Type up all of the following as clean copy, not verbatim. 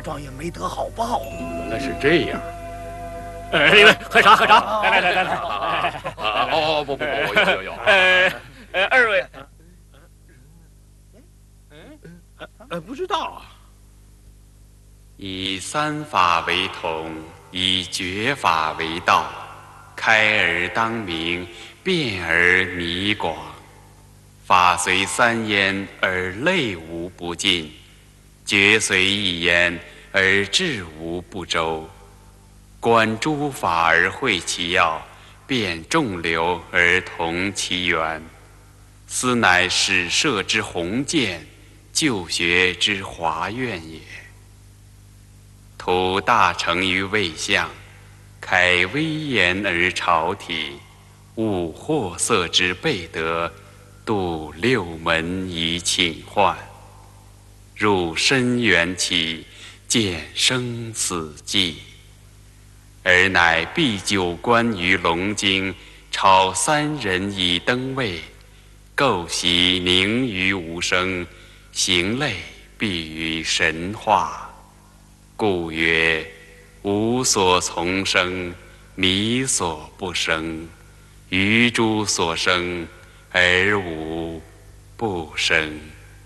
状元没得好报。 原来是这样。 喝茶，来。 哦，不，有。 二位， 不知道啊。 以三法为统，以绝法为道，开而当明，辩而弥广。法随三焉而类无不尽，决随一焉而志无不周。观诸法而会其要，辨众流而同其源。斯乃始设之宏见，就学之华苑也。图大成于位相，开威严而朝体，悟货色之备德，度六门以请唤。入深缘起，见生死际。而乃必九观于龙经，超三人以登位，构习凝于无声，行类必于神化。故曰：无所从生，迷所不生，于诸所生，而无不生。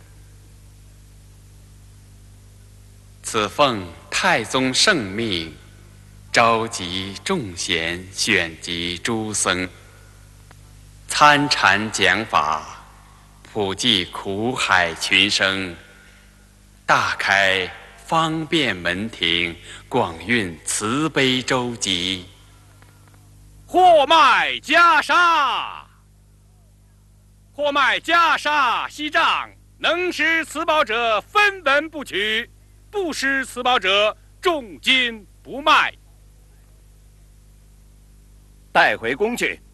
此奉太宗圣命，召集众贤，选集诸僧，参禅讲法，普济苦海群生，大开方便门庭，广运慈悲周集。 货卖袈裟锡杖，能施此宝者分文不取，不施此宝者重金不卖。 带回宫去。